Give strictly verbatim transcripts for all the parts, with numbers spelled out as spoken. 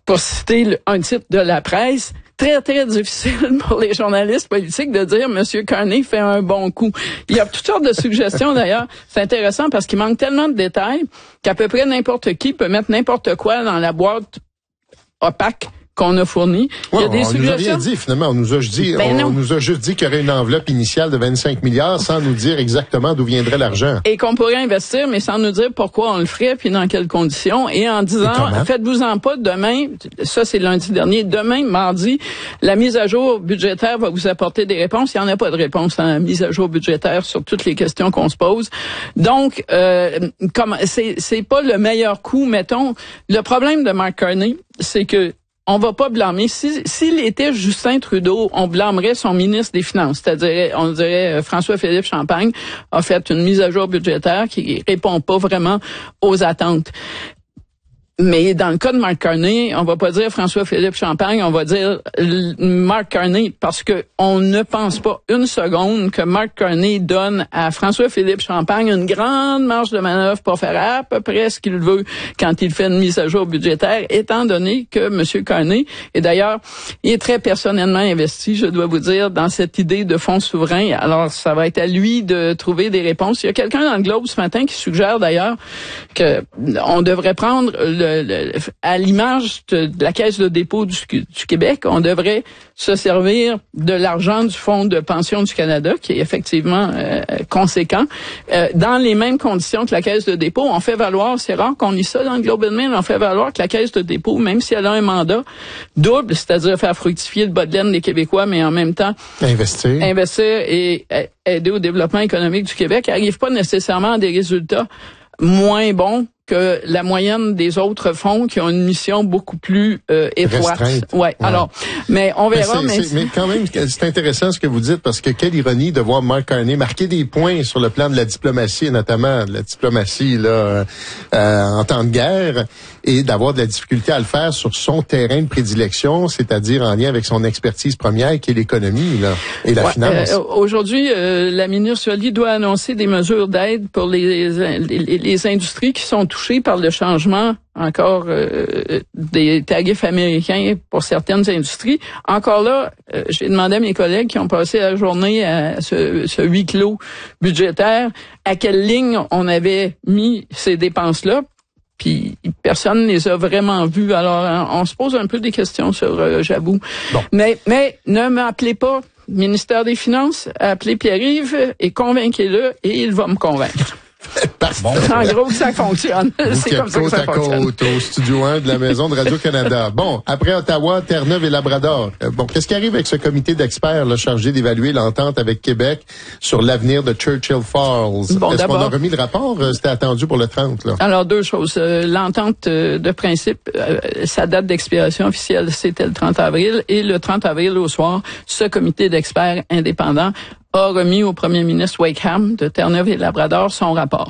pour citer le, un titre de la presse, très, très difficile pour les journalistes politiques de dire « Monsieur Carney fait un bon coup ». Il y a toutes sortes de suggestions, d'ailleurs. C'est intéressant parce qu'il manque tellement de détails qu'à peu près n'importe qui peut mettre n'importe quoi dans la boîte opaque qu'on a fourni. Ouais, il y a des on suggestions. nous a rien dit, finalement. On nous a juste dit, ben on nous a juste dit qu'il y aurait une enveloppe initiale de vingt-cinq milliards sans nous dire exactement d'où viendrait l'argent. Et qu'on pourrait investir, mais sans nous dire pourquoi on le ferait, puis dans quelles conditions. Et en disant, faites-vous-en pas, demain, ça c'est lundi dernier, demain, mardi, la mise à jour budgétaire va vous apporter des réponses. Il n'y en a pas de réponse à la mise à jour budgétaire sur toutes les questions qu'on se pose. Donc, euh, comme c'est, c'est pas le meilleur coup, mettons. Le problème de Mark Carney, c'est que on va pas blâmer. Si, s'il était Justin Trudeau, on blâmerait son ministre des Finances. C'est-à-dire, on dirait euh, François-Philippe Champagne a fait une mise à jour budgétaire qui répond pas vraiment aux attentes. Mais dans le cas de Mark Carney, on va pas dire François-Philippe Champagne, on va dire Mark Carney parce que on ne pense pas une seconde que Mark Carney donne à François-Philippe Champagne une grande marge de manœuvre pour faire à peu près ce qu'il veut quand il fait une mise à jour budgétaire, étant donné que M. Carney, et d'ailleurs, il est très personnellement investi, je dois vous dire, dans cette idée de fonds souverains. Alors, ça va être à lui de trouver des réponses. Il y a quelqu'un dans le Globe ce matin qui suggère d'ailleurs que on devrait prendre le Le, le, à l'image de, de la Caisse de dépôt du, du Québec, on devrait se servir de l'argent du Fonds de pension du Canada, qui est effectivement euh, conséquent, euh, dans les mêmes conditions que la Caisse de dépôt. On fait valoir, c'est rare qu'on lit ça dans le Globe and Mail, on fait valoir que la Caisse de dépôt, même si elle a un mandat double, c'est-à-dire faire fructifier le bas de laine des Québécois, mais en même temps investir, investir et aider au développement économique du Québec, n'arrive pas nécessairement à des résultats moins bons que la moyenne des autres fonds qui ont une mission beaucoup plus euh, étroite. Ouais. ouais. Alors, mais on verra. Mais, mais, c'est, mais quand même, c'est intéressant ce que vous dites parce que quelle ironie de voir Mark Carney marquer des points sur le plan de la diplomatie, et notamment de la diplomatie là euh, en temps de guerre, et d'avoir de la difficulté à le faire sur son terrain de prédilection, c'est-à-dire en lien avec son expertise première qui est l'économie là et la ouais, finance. Euh, aujourd'hui, euh, la ministre Joly doit annoncer des mesures d'aide pour les, les, les industries qui sont touchées par le changement encore euh, des tarifs américains pour certaines industries. Encore là, euh, j'ai demandé à mes collègues qui ont passé la journée à ce, ce huis clos budgétaire à quelle ligne on avait mis ces dépenses-là. Puis personne ne les a vraiment vues. Alors, on se pose un peu des questions sur euh, j'avoue. Bon. Mais, mais ne m'appelez pas ministère des Finances, appelez Pierre-Yves et convainquez-le et il va me convaincre. Bon. En gros, ça fonctionne. C'est comme ça que ça fonctionne. Côte au studio un de la Maison de Radio-Canada. Bon, après Ottawa, Terre-Neuve et Labrador. Euh, bon, qu'est-ce qui arrive avec ce comité d'experts là, chargé d'évaluer l'entente avec Québec sur l'avenir de Churchill Falls? Bon, Est-ce d'abord, qu'on a remis le rapport? C'était attendu pour le trente. Là. Alors, deux choses. Euh, l'entente euh, de principe, euh, sa date d'expiration officielle, c'était le trente avril. Et le trente avril au soir, ce comité d'experts indépendants a remis au premier ministre Wakeham de Terre-Neuve et Labrador son rapport.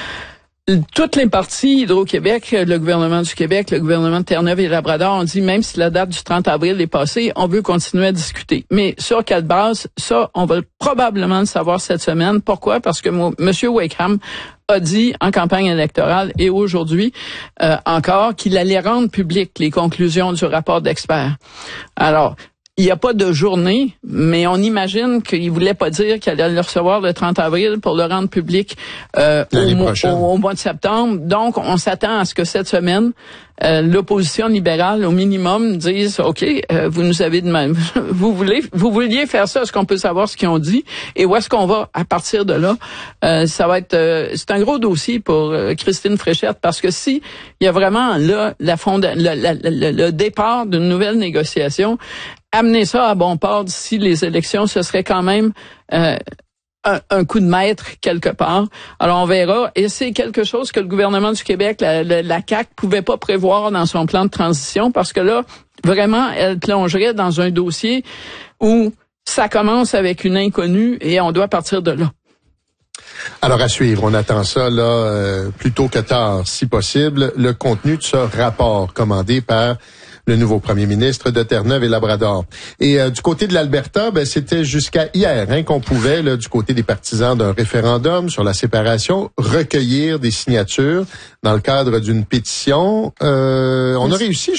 Toutes les parties, Hydro-Québec, le gouvernement du Québec, le gouvernement de Terre-Neuve et Labrador ont dit, même si la date du trente avril est passée, on veut continuer à discuter. Mais sur quelle base? Ça, on va probablement le savoir cette semaine. Pourquoi? Parce que M. Wakeham a dit en campagne électorale et aujourd'hui euh, encore qu'il allait rendre public les conclusions du rapport d'experts. Alors, il n'y a pas de journée, mais on imagine qu'il voulait pas dire qu'il allait le recevoir le trente avril pour le rendre public euh, au, mo- au, au mois de septembre. Donc, on s'attend à ce que cette semaine, euh, l'opposition libérale, au minimum, dise, OK, euh, vous nous avez demandé, vous voulez, vous vouliez faire ça, est-ce qu'on peut savoir ce qu'ils ont dit et où est-ce qu'on va à partir de là? Euh, ça va être, euh, c'est un gros dossier pour euh, Christine Fréchette parce que si il y a vraiment là la fonda- le, le, le, le départ d'une nouvelle négociation, amener ça à bon port d'ici les élections, ce serait quand même euh, un, un coup de maître quelque part. Alors on verra. Et c'est quelque chose que le gouvernement du Québec, la, la, la C A Q, pouvait pas prévoir dans son plan de transition parce que là, vraiment, elle plongerait dans un dossier où ça commence avec une inconnue et on doit partir de là. Alors à suivre, on attend ça là euh, plus tôt que tard, si possible, le contenu de ce rapport commandé par le nouveau premier ministre de Terre-Neuve et Labrador. Et euh, du côté de l'Alberta, ben, c'était jusqu'à hier hein, qu'on pouvait, là, du côté des partisans d'un référendum sur la séparation, recueillir des signatures dans le cadre d'une pétition. Euh, on a réussi,